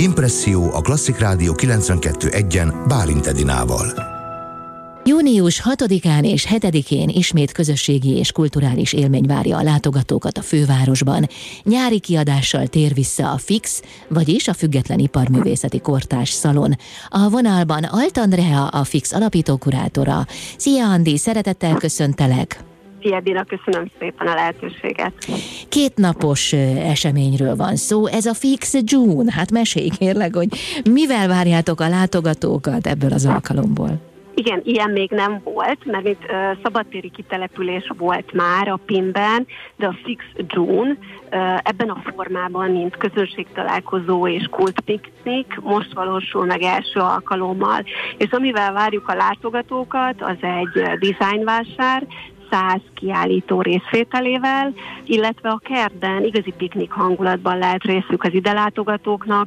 Impresszió a Klasszik Rádió 92.1-en Bálint Edinával. Június 6-án és 7-én ismét közösségi és kulturális élmény várja a látogatókat a fővárosban. Nyári kiadással tér vissza a FIX, vagyis a Független Iparművészeti Kortárs Szalon. A vonalban Alt Andrea, a FIX alapítókurátora. Szia Andi, szeretettel köszöntelek! Szia Dina, köszönöm szépen a lehetőséget. 2 napos eseményről van szó, ez a FIX June. Hát mesélj kérlek, hogy mivel várjátok a látogatókat ebből az alkalomból? Igen, ilyen még nem volt, mert itt szabadtéri kitelepülés volt már a PIN-ben, de a FIX June ebben a formában, mint közönségtalálkozó és kultpiknik most valósul meg első alkalommal. És amivel várjuk a látogatókat, az egy dizájnvásár, 100 kiállító részvételével, illetve a kertben igazi piknik hangulatban lehet részük az ide látogatóknak.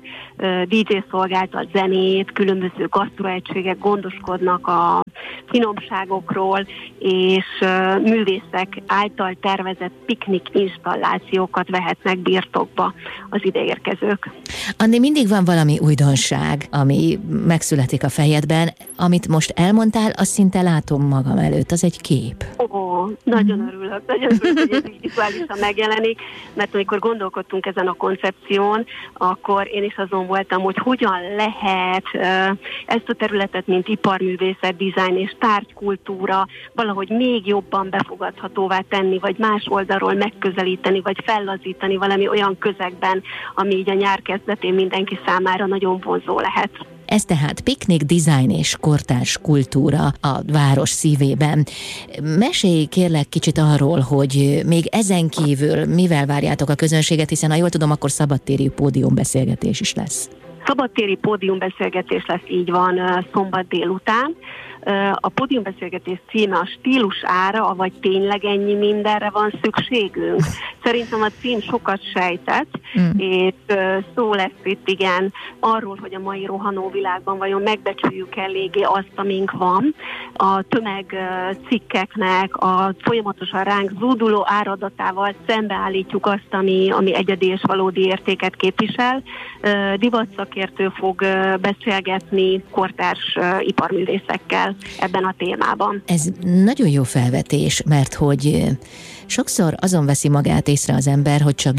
DJ szolgáltat zenét, különböző gasztroegységek gondoskodnak a finomságokról, és művészek által tervezett piknik installációkat vehetnek birtokba az ideérkezők. Andi, mindig van valami újdonság, ami megszületik a fejedben. Amit most elmondtál, azt szinte látom magam előtt, az egy kép. Nagyon örülök, hogy ez így vizuálisan megjelenik, mert amikor gondolkodtunk ezen a koncepción, akkor én is azon voltam, hogy hogyan lehet ezt a területet, mint iparművészet, dizájn és tárgykultúra valahogy még jobban befogadhatóvá tenni, vagy más oldalról megközelíteni, vagy fellazítani valami olyan közegben, ami így a nyár kezdetén mindenki számára nagyon vonzó lehet. Ez tehát piknik, dizájn és kortárs kultúra a város szívében. Mesélj kérlek kicsit arról, hogy még ezen kívül mivel várjátok a közönséget, hiszen ha jól tudom, akkor szabadtéri pódiumbeszélgetés is lesz. Szabadtéri pódiumbeszélgetés lesz, így van, szombat délután. A pódiumbeszélgetés címe a stílus ára, vagy tényleg ennyi mindenre van szükségünk. Szerintem a cím sokat sejtett, és szó lesz itt igen arról, hogy a mai rohanó világban vajon megbecsüljük eléggé azt, amink van. A tömegcikkeknek a folyamatosan ránk zúduló áradatával szembeállítjuk azt, ami egyedi és valódi értéket képvisel. Divatszakértő fog beszélgetni kortárs iparművészekkel ebben a témában. Ez nagyon jó felvetés, mert hogy sokszor azon veszi magát észre az ember, hogy csak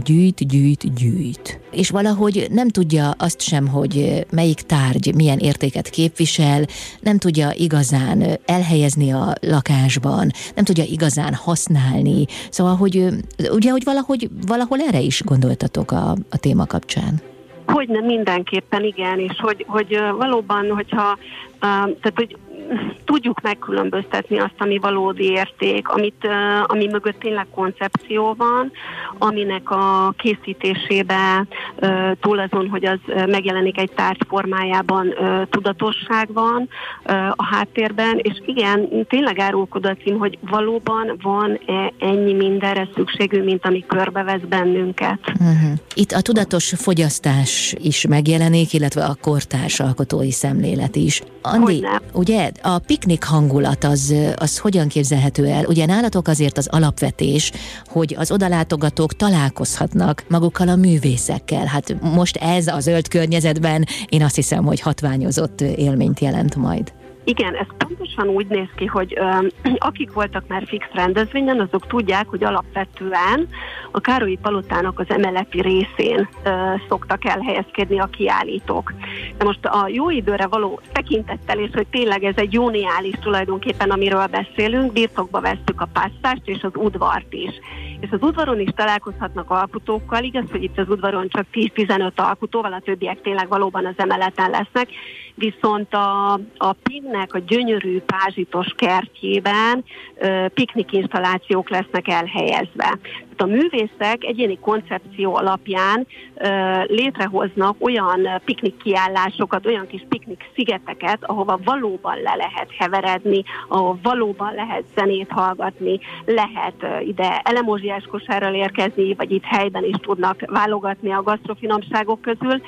gyűjt. És valahogy nem tudja azt sem, hogy melyik tárgy milyen értéket képvisel, nem tudja igazán elhelyezni a lakásban, nem tudja igazán használni. Szóval, hogy ugye, hogy valahol erre is gondoltatok a téma kapcsán. Hogyne, mindenképpen igen, és hogy valóban, hogyha tehát, hogy tudjuk megkülönböztetni azt, ami valódi érték, ami mögött tényleg koncepció van, aminek a készítésébe túl azon, hogy az megjelenik egy tárgy formájában, tudatosság van a háttérben, és igen, tényleg árulkod a cím, hogy valóban van ennyi mindenre szükségünk, mint ami körbevesz bennünket. Itt a tudatos fogyasztás is megjelenik, illetve a kortárs alkotói szemlélet is. Andi, ugye a piknik hangulat az hogyan képzelhető el? Ugye nálatok azért az alapvetés, hogy az odalátogatók találkozhatnak magukkal a művészekkel. Hát most ez a zöld környezetben én azt hiszem, hogy hatványozott élményt jelent majd. Igen, ez pontosan úgy néz ki, hogy akik voltak már fix rendezvényen, azok tudják, hogy alapvetően a Károlyi Palotának az emeleti részén szoktak elhelyezkedni a kiállítók. De most a jó időre való tekintettel, és hogy tényleg ez egy júniális tulajdonképpen, amiről beszélünk, birtokba vesszük a pasztást és az udvart is. És az udvaron is találkozhatnak alkotókkal, igaz, hogy itt az udvaron csak 10-15 alkotóval, a többiek tényleg valóban az emeleten lesznek, viszont a PIN-nek a gyönyörű pázsitos kertjében piknik installációk lesznek elhelyezve. A művészek egyéni koncepció alapján létrehoznak olyan piknik kiállásokat, olyan kis piknik szigeteket, ahova valóban le lehet heveredni, ahova valóban lehet zenét hallgatni, lehet ide elemózsiás kosárral érkezni, vagy itt helyben is tudnak válogatni a gasztrofinomságok közül,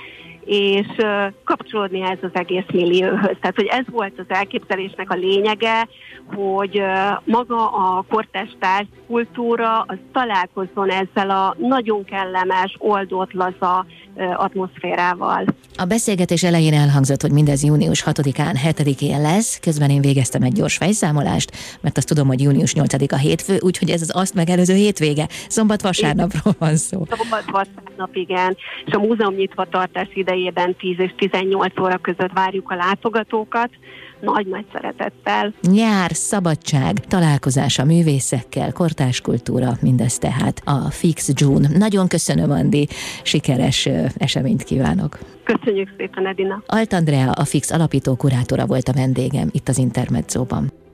és kapcsolódni ez az egész millióhöz. Tehát, hogy ez volt az elképzelésnek a lényege, hogy maga a kortárs tárgykultúra az találkozzon ezzel a nagyon kellemes, oldott, laza atmoszférával. A beszélgetés elején elhangzott, hogy mindez június 6-án, 7-én lesz, közben én végeztem egy gyors fejszámolást, mert azt tudom, hogy június 8-a hétfő, úgyhogy ez az azt megelőző hétvége. Szombat-vasárnapról van szó. Szombat-vasárnap, igen. És a múzeum nyitva tartás idejében 10 és 18 óra között várjuk a látogatókat. Nagy-nagy szeretettel. Nyár, szabadság, találkozás a művészekkel, kortárs kultúra, mindez tehát a Fix June. Nagyon köszönöm, Andi, sikeres eseményt kívánok. Köszönjük szépen, Edina. Alt Andrea, a Fix alapító kurátora volt a vendégem itt az Intermedzóban.